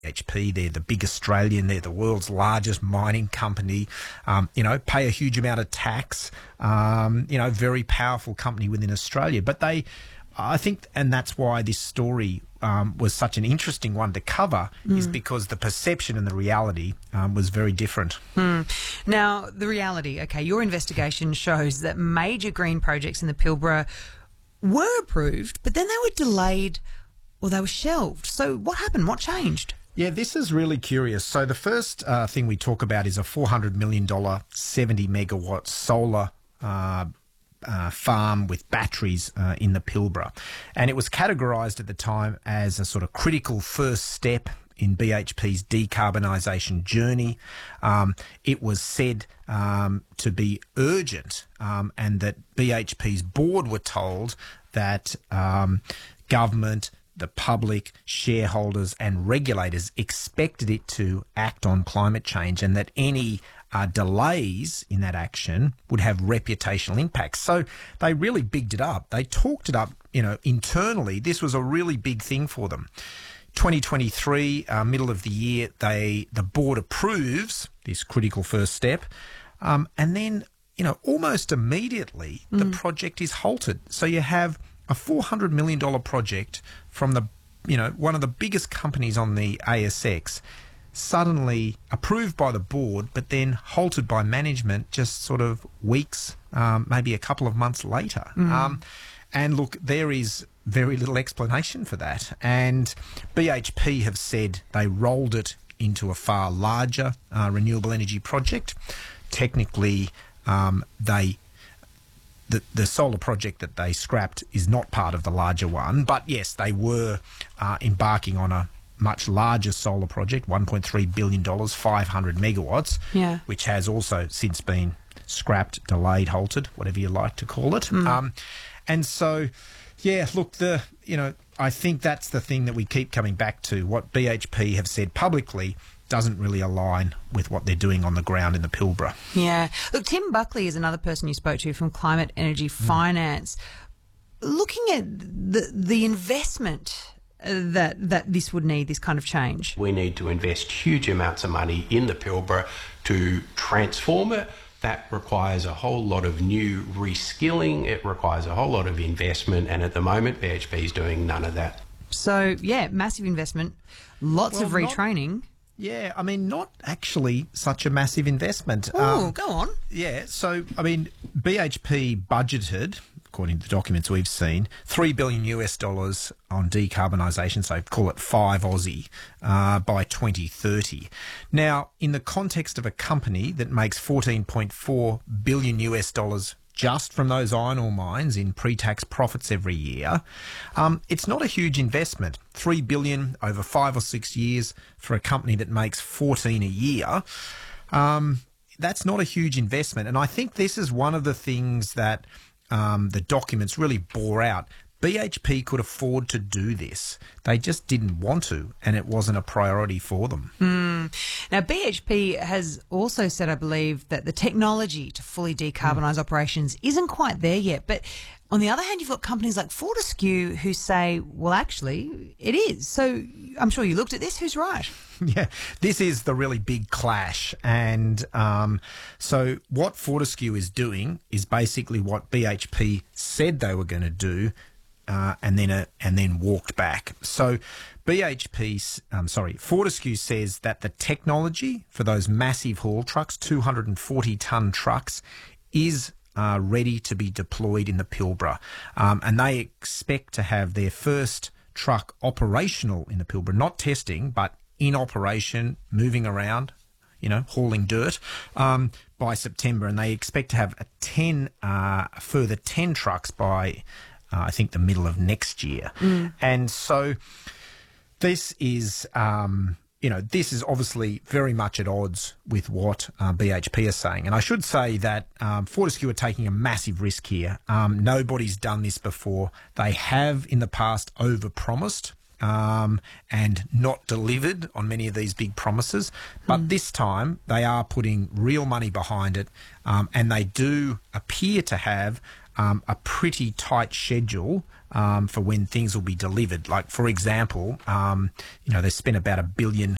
BHP, they're the big Australian, they're the world's largest mining company, pay a huge amount of tax, very powerful company within Australia. But I think, and that's why this story was such an interesting one to cover, is because the perception and the reality was very different. Now, the reality, okay, your investigation shows that major green projects in the Pilbara were approved, but then they were delayed or they were shelved. So what happened? What changed? Yeah, this is really curious. So the first thing we talk about is a $400 million, 70-megawatt solar farm with batteries in the Pilbara. And it was categorised at the time as a sort of critical first step in BHP's decarbonisation journey. It was said to be urgent, and that BHP's board were told that government, the public, shareholders and regulators expected it to act on climate change, and that any delays in that action would have reputational impacts. So they really bigged it up. They talked it up, internally. This was a really big thing for them. 2023, middle of the year, the board approves this critical first step, and then, almost immediately the project is halted. So you have a $400 million project from one of the biggest companies on the ASX, suddenly approved by the board, but then halted by management just sort of weeks, maybe a couple of months later. And look, there is very little explanation for that. And BHP have said they rolled it into a far larger renewable energy project. Technically, the solar project that they scrapped is not part of the larger one. But yes, they were embarking on a much larger solar project, $1.3 billion, 500 megawatts, which has also since been scrapped, delayed, halted, whatever you like to call it. And so, look, I think that's the thing that we keep coming back to. What BHP have said publicly doesn't really align with what they're doing on the ground in the Pilbara. Yeah. Look, Tim Buckley is another person you spoke to from Climate Energy Finance. Looking at the investment that this would need, this kind of change. We need to invest huge amounts of money in the Pilbara to transform it. That requires a whole lot of new reskilling. It requires a whole lot of investment. And at the moment, BHP is doing none of that. So, massive investment, lots of retraining. Not actually such a massive investment. Oh, go on. Yeah, so, BHP budgeted, according to the documents we've seen, $3 billion on decarbonisation, so call it 5 Aussie, by 2030. Now, in the context of a company that makes $14.4 billion just from those iron ore mines in pre-tax profits every year, it's not a huge investment. $3 billion over 5 or 6 years for a company that makes 14 a year. That's not a huge investment. And I think this is one of the things that the documents really bore out. BHP could afford to do this. They just didn't want to, and it wasn't a priority for them. Now, BHP has also said, I believe, that the technology to fully decarbonise operations isn't quite there yet. But on the other hand, you've got companies like Fortescue who say, well, actually, it is. So I'm sure you looked at this. Who's right? Yeah, this is the really big clash. And so what Fortescue is doing is basically what BHP said they were going to do, and then walked back. So Fortescue says that the technology for those massive haul trucks, 240-tonne trucks, is ready to be deployed in the Pilbara. And they expect to have their first truck operational in the Pilbara, not testing, but in operation, moving around, hauling dirt, by September. And they expect to have a further 10 trucks by I think the middle of next year. And so this is, this is obviously very much at odds with what BHP are saying. And I should say that Fortescue are taking a massive risk here. Nobody's done this before. They have in the past overpromised and not delivered on many of these big promises. But this time they are putting real money behind it, and they do appear to have a pretty tight schedule for when things will be delivered. Like, for example, they spent about $1 billion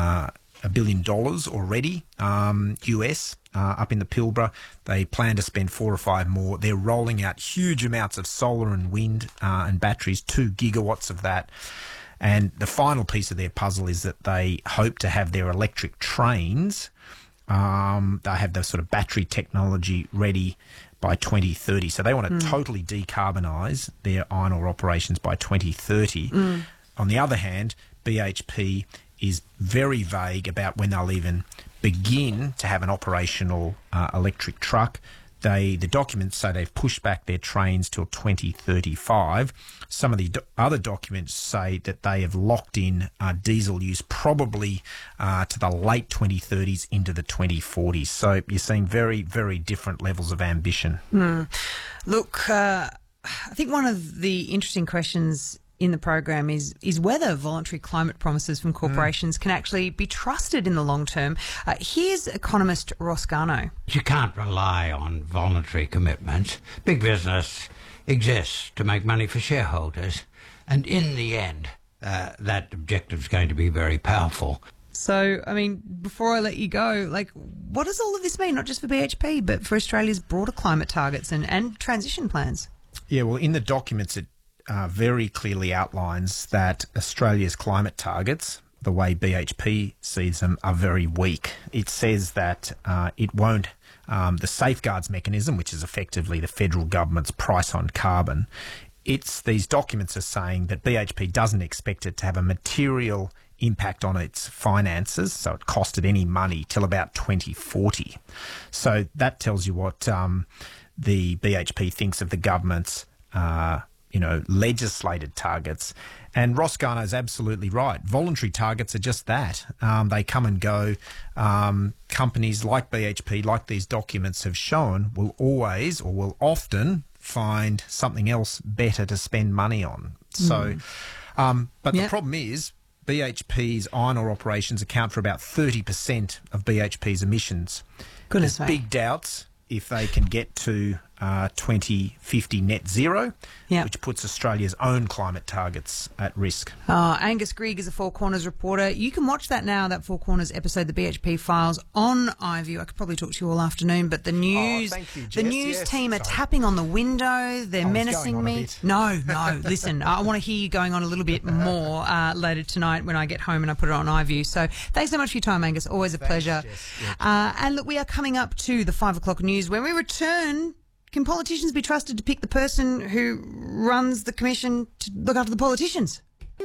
already, US, up in the Pilbara. They plan to spend 4 or 5 more. They're rolling out huge amounts of solar and wind and batteries, 2 gigawatts of that. And the final piece of their puzzle is that they hope to have their electric trains. They have the sort of battery technology ready by 2030. So they want to totally decarbonise their iron ore operations by 2030. On the other hand, BHP is very vague about when they'll even begin to have an operational electric truck. The documents say they've pushed back their trains till 2035. Some of the other documents say that they have locked in diesel use probably to the late 2030s into the 2040s. So you're seeing very, very different levels of ambition. Look, I think one of the interesting questions in the program is whether voluntary climate promises from corporations can actually be trusted in the long term. Here's economist Ross Garnaut. You can't rely on voluntary commitments. Big business exists to make money for shareholders, and in the end, that objective is going to be very powerful. So, I mean, before I let you go, what does all of this mean, not just for BHP, but for Australia's broader climate targets and transition plans? Yeah, well, in the documents, it very clearly outlines that Australia's climate targets, the way BHP sees them, are very weak. It says that it won't, the safeguards mechanism, which is effectively the federal government's price on carbon, these documents are saying that BHP doesn't expect it to have a material impact on its finances, so it costed any money till about 2040. So that tells you what the BHP thinks of the government's legislated targets. And Ross Garnaut is absolutely right. Voluntary targets are just that. They come and go. Companies like BHP, like these documents have shown, will always or will often find something else better to spend money on. So, the problem is BHP's iron ore operations account for about 30% of BHP's emissions. Goodness There's me. big doubts if they can get to 2050 net zero, which puts Australia's own climate targets at risk. Angus Grigg is a Four Corners reporter. You can watch that now, that Four Corners episode, the BHP Files, on iView. I could probably talk to you all afternoon, but the news, thank you, Jess. the news Yes, team are sorry. tapping on the window. They're menacing going on a me. bit. No, listen, I want to hear you going on a little bit more later tonight when I get home and I put it on iView. So thanks so much for your time, Angus. Always a pleasure. Jess. Yeah. And look, we are coming up to the 5 o'clock news. When we return, can politicians be trusted to pick the person who runs the commission to look after the politicians?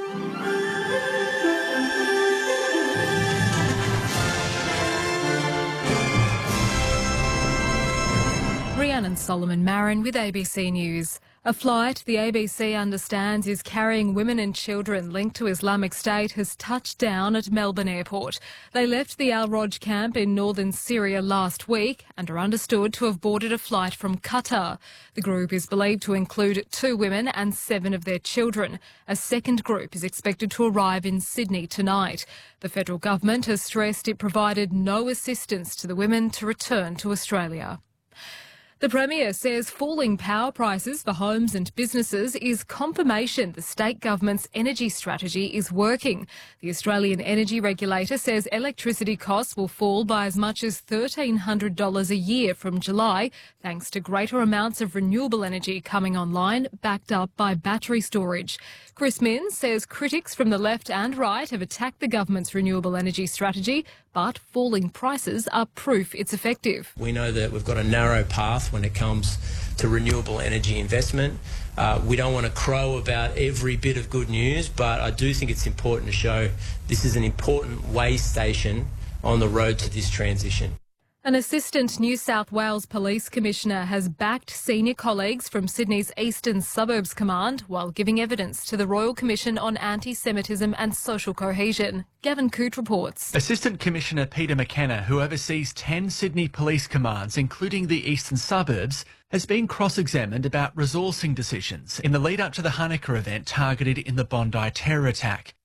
Rhiannon Solomon Marin with ABC News. A flight the ABC understands is carrying women and children linked to Islamic State has touched down at Melbourne Airport. They left the Al-Roj camp in northern Syria last week and are understood to have boarded a flight from Qatar. The group is believed to include 2 women and 7 of their children. A second group is expected to arrive in Sydney tonight. The federal government has stressed it provided no assistance to the women to return to Australia. The Premier says falling power prices for homes and businesses is confirmation the state government's energy strategy is working. The Australian Energy Regulator says electricity costs will fall by as much as $1,300 a year from July, thanks to greater amounts of renewable energy coming online, backed up by battery storage. Chris Minns says critics from the left and right have attacked the government's renewable energy strategy, but falling prices are proof it's effective. We know that we've got a narrow path when it comes to renewable energy investment. We don't want to crow about every bit of good news, but I do think it's important to show this is an important way station on the road to this transition. An assistant New South Wales Police Commissioner has backed senior colleagues from Sydney's Eastern Suburbs Command while giving evidence to the Royal Commission on Anti-Semitism and Social Cohesion. Gavin Coote reports. Assistant Commissioner Peter McKenna, who oversees 10 Sydney police commands, including the Eastern Suburbs, has been cross-examined about resourcing decisions in the lead-up to the Hanukkah event targeted in the Bondi terror attack.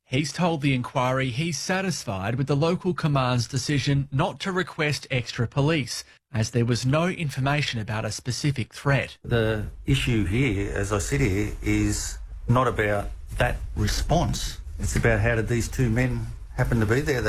He's told the inquiry he's satisfied with the local command's decision not to request extra police, as there was no information about a specific threat. The issue here, as I sit here, is not about that response. It's about how did these two men happen to be there